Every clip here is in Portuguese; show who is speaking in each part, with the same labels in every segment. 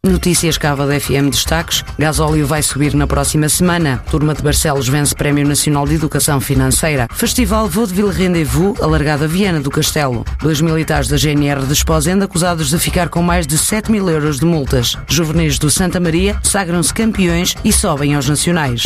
Speaker 1: Notícias Cava da FM destaques. Gasóleo vai subir na próxima semana. Turma de Barcelos vence Prémio Nacional de Educação Financeira. Festival Vaudeville Rendez-vous, alargado a Viana do Castelo. 2 militares da GNR de Esposende acusados de ficar com mais de 7 mil euros de multas. Juvenis do Santa Maria sagram-se campeões e sobem aos nacionais.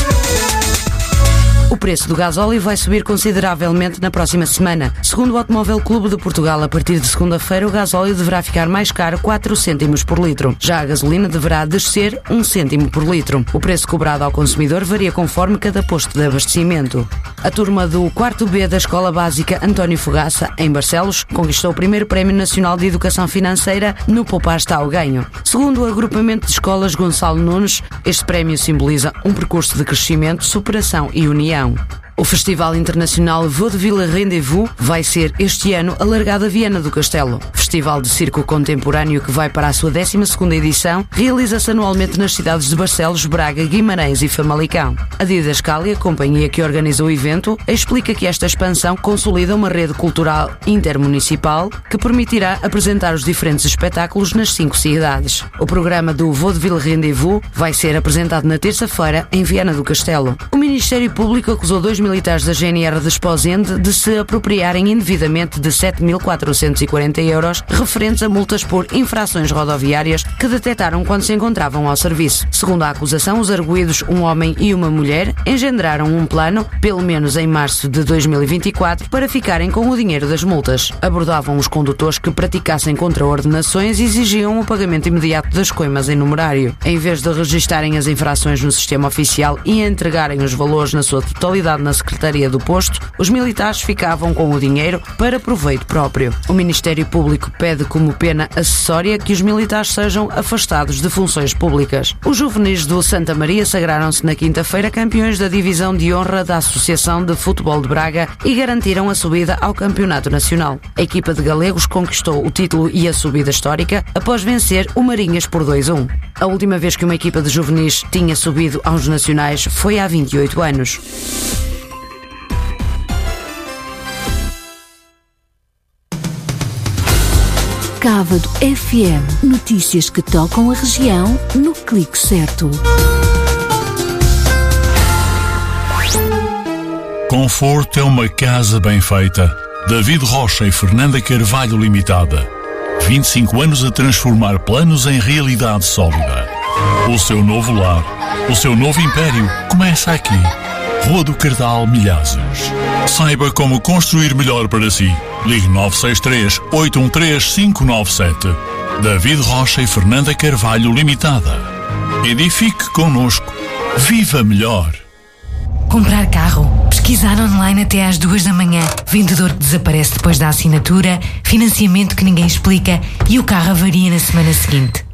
Speaker 1: O preço do gasóleo vai subir consideravelmente na próxima semana. Segundo o Automóvel Clube de Portugal, a partir de segunda-feira o gasóleo deverá ficar mais caro 4 cêntimos por litro. Já a gasolina deverá descer 1 cêntimo por litro. O preço cobrado ao consumidor varia conforme cada posto de abastecimento. A turma do 4º B da Escola Básica António Fogaça, em Barcelos, conquistou o primeiro Prémio Nacional de Educação Financeira no Poupar está ao Ganho. Segundo o agrupamento de escolas Gonçalo Nunes, este prémio simboliza um percurso de crescimento, superação e união. O Festival Internacional Vaudeville Rendez-vous vai ser este ano alargado a Viana do Castelo. Festival de circo contemporâneo que vai para a sua 12ª edição, realiza-se anualmente nas cidades de Barcelos, Braga, Guimarães e Famalicão. A Didascália, companhia que organiza o evento, explica que esta expansão consolida uma rede cultural intermunicipal que permitirá apresentar os diferentes espetáculos nas 5 cidades. O programa do Vaudeville Rendez-vous vai ser apresentado na terça-feira em Viana do Castelo. O Ministério Público acusou 2 militares da GNR de Esposende de se apropriarem indevidamente de 7.440 euros referentes a multas por infrações rodoviárias que detectaram quando se encontravam ao serviço. Segundo a acusação, os arguidos, um homem e uma mulher, engendraram um plano, pelo menos em março de 2024, para ficarem com o dinheiro das multas. Abordavam os condutores que praticassem contraordenações e exigiam o pagamento imediato das coimas em numerário. Em vez de registarem as infrações no sistema oficial e entregarem os valores na sua totalidade na Secretaria do Posto, os militares ficavam com o dinheiro para proveito próprio. O Ministério Público pede como pena acessória que os militares sejam afastados de funções públicas. Os juvenis do Santa Maria sagraram-se na quinta-feira campeões da Divisão de Honra da Associação de Futebol de Braga e garantiram a subida ao Campeonato Nacional. A equipa de galegos conquistou o título e a subida histórica após vencer o Marinhas por 2-1. A última vez que uma equipa de juvenis tinha subido aos nacionais foi há 28 anos.
Speaker 2: Cávado FM. Notícias que tocam a região no clique certo.
Speaker 3: Conforto é uma casa bem feita. David Rocha e Fernanda Carvalho Limitada. 25 anos a transformar planos em realidade sólida. O seu novo lar, o seu novo império começa aqui. Rua do Cardal, Milhazes. Saiba como construir melhor para si. Ligue 963-813-597. David Rocha e Fernanda Carvalho Limitada. Edifique connosco. Viva melhor.
Speaker 4: Comprar carro, pesquisar online até às 2 da manhã, vendedor que desaparece depois da assinatura, financiamento que ninguém explica e o carro avaria na semana seguinte.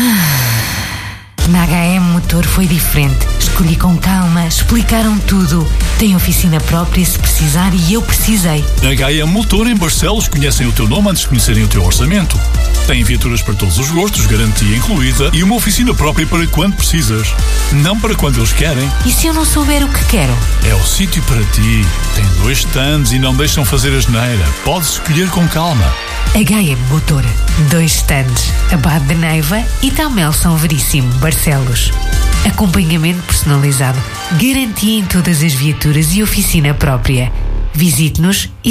Speaker 4: Na HM Motor foi diferente. Escolhi com calma, explicaram tudo. Tem oficina própria se precisar e eu precisei.
Speaker 3: Na HM Motor em Barcelos conhecem o teu nome antes de conhecerem o teu orçamento. Tem viaturas para todos os gostos, garantia incluída e uma oficina própria para quando precisas. Não para quando eles querem.
Speaker 4: E se eu não souber o que quero?
Speaker 3: É o sítio para ti. Tem 2 stands e não deixam fazer asneira. Podes escolher com calma.
Speaker 4: HM Motor, 2 stands, Abade de Neiva e Tamel São Veríssimo, Barcelos. Acompanhamento personalizado, garantia em todas as viaturas e oficina própria. Visite-nos e